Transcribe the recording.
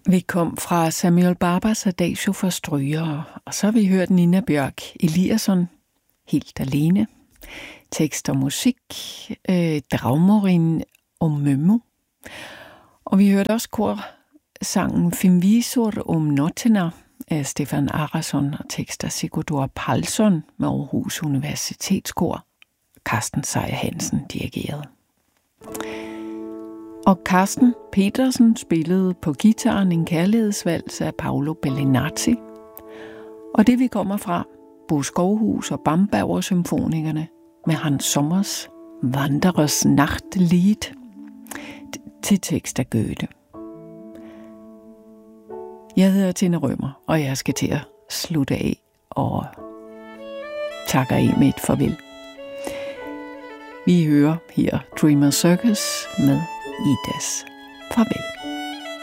Vi kom fra Samuel Barbers Adagio for strygere, og så har vi hørt Nina Bjørk Eliasson, Helt alene. Tekst og musik, Draumorin og Mømmu. Og vi hørte også korsangen Finvisor om Notena af Stefan Arason og tekst af Sigurdur Palsson med Aarhus Universitetskor. Carsten Sejer Hansen dirigerede. Og Carsten Petersen spillede på guitaren en kærlighedsvals af Paolo Bellinazzi. Og det vi kommer fra, Bo Skovhus og Bamberger symfonikerne med Hans Sommers Wanderers Nachtlied til tekst af Goethe. Jeg hedder Tina Rømer, og jeg skal til at slutte af og takker af med et farvel. Vi hører her Dreamer Circus med Idas farvel.